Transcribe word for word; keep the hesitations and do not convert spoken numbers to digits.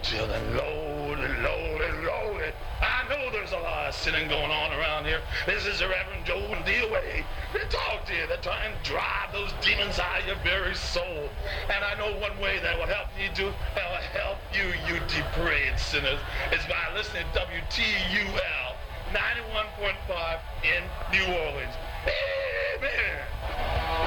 till and lowly, lowly, lowly. I know there's a lot of sinning going on around here. This is the Reverend Joe and D O A. They talk to you. They try and drive those demons out of your very soul. And I know one way that will help you do, that will help you, you depraved sinners, is by listening to W T U L ninety-one point five in New Orleans. Amen.